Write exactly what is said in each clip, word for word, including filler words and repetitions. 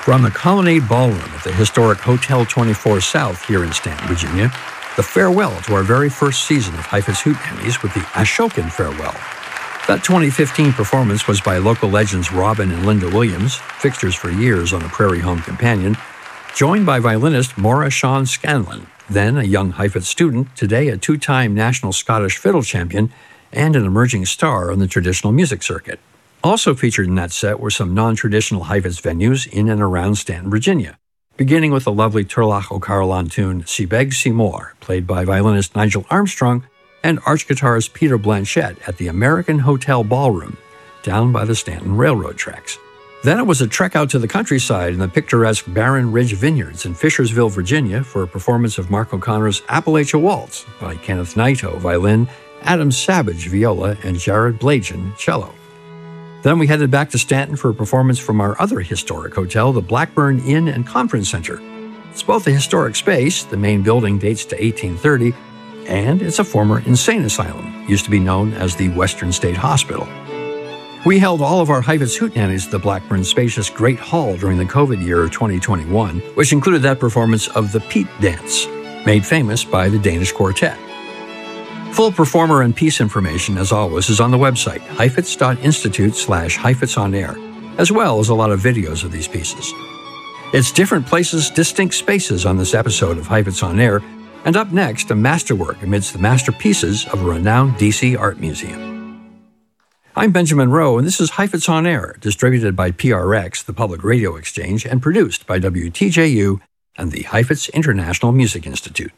From the Colonnade Ballroom at the historic Hotel twenty-four South here in Stanton, Virginia, the farewell to our very first season of Heifetz Hootenannies with the Ashokan Farewell. That twenty fifteen performance was by local legends Robin and Linda Williams, fixtures for years on a Prairie Home Companion, joined by violinist Maura Sean Scanlon, then a young Heifetz student, today a two-time national Scottish fiddle champion, and an emerging star on the traditional music circuit. Also featured in that set were some non-traditional Heifetz venues in and around Stanton, Virginia, beginning with the lovely Turlough O'Carolan tune Si Beg Si More, played by violinist Nigel Armstrong and arch guitarist Peter Blanchette at the American Hotel Ballroom, down by the Stanton Railroad tracks. Then it was a trek out to the countryside in the picturesque Barren Ridge Vineyards in Fishersville, Virginia, for a performance of Mark O'Connor's Appalachia Waltz by Kenneth Naito, violin, Adam Savage, viola, and Jared Blajan, cello. Then we headed back to Stanton for a performance from our other historic hotel, the Blackburn Inn and Conference Center. It's both a historic space, the main building dates to eighteen thirty, and it's a former insane asylum, used to be known as the Western State Hospital. We held all of our Heifetz Hootenannies at the Blackburn spacious Great Hall during the COVID year of twenty twenty-one, which included that performance of the Pete Dance, made famous by the Danish Quartet. Full performer and piece information, as always, is on the website, heifetz.institute slash Heifetz on air, as well as a lot of videos of these pieces. It's different places, distinct spaces on this episode of Heifetz on Air, and up next, a masterwork amidst the masterpieces of a renowned D C art museum. I'm Benjamin Rowe, and this is Heifetz on Air, distributed by P R X, the Public Radio Exchange, and produced by W T J U and the Heifetz International Music Institute.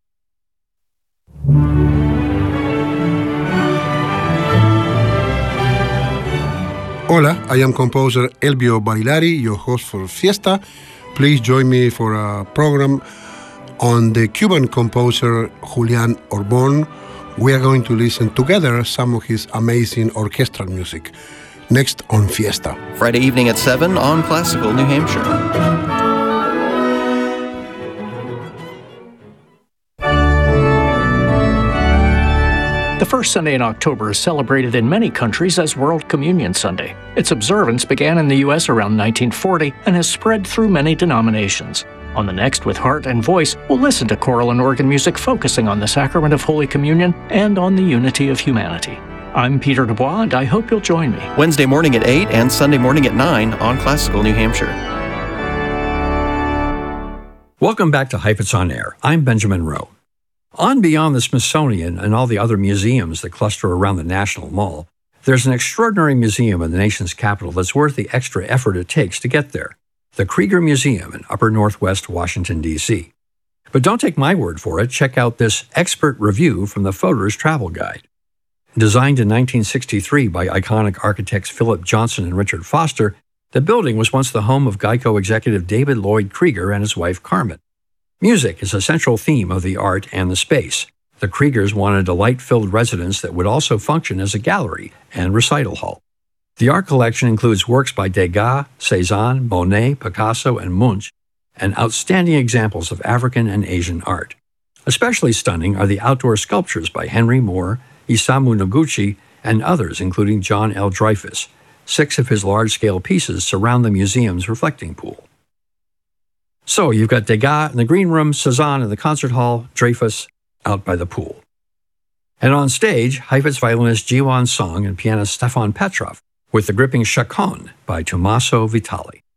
Hola, I am composer Elvio Barilari, your host for Fiesta. Please join me for a program on the Cuban composer Julian Orbon. We are going to listen together some of his amazing orchestral music. Next on Fiesta. Friday evening at seven on Classical New Hampshire. The first Sunday in October is celebrated in many countries as World Communion Sunday. Its observance began in the U S around nineteen forty and has spread through many denominations. On the next With Heart and Voice, we'll listen to choral and organ music focusing on the sacrament of Holy Communion and on the unity of humanity. I'm Peter Dubois, and I hope you'll join me. Wednesday morning at eight and Sunday morning at nine on Classical New Hampshire. Welcome back to Heifetz on Air. I'm Benjamin Rowe. On beyond the Smithsonian and all the other museums that cluster around the National Mall, there's an extraordinary museum in the nation's capital that's worth the extra effort it takes to get there, the Krieger Museum in Upper Northwest Washington, D C But don't take my word for it. Check out this expert review from the Fodor's Travel Guide. Designed in nineteen sixty-three by iconic architects Philip Johnson and Richard Foster, the building was once the home of Geico executive David Lloyd Krieger and his wife Carmen. Music is a central theme of the art and the space. The Kriegers wanted a light-filled residence that would also function as a gallery and recital hall. The art collection includes works by Degas, Cézanne, Monet, Picasso, and Munch, and outstanding examples of African and Asian art. Especially stunning are the outdoor sculptures by Henry Moore, Isamu Noguchi, and others, including John L. Dreyfus. Six of his large-scale pieces surround the museum's reflecting pool. So you've got Degas in the green room, Cézanne in the concert hall, Dreyfus out by the pool. And on stage, Heifetz violinist Jiwon Song and pianist Stefan Petrov with the gripping Chaconne by Tommaso Vitali.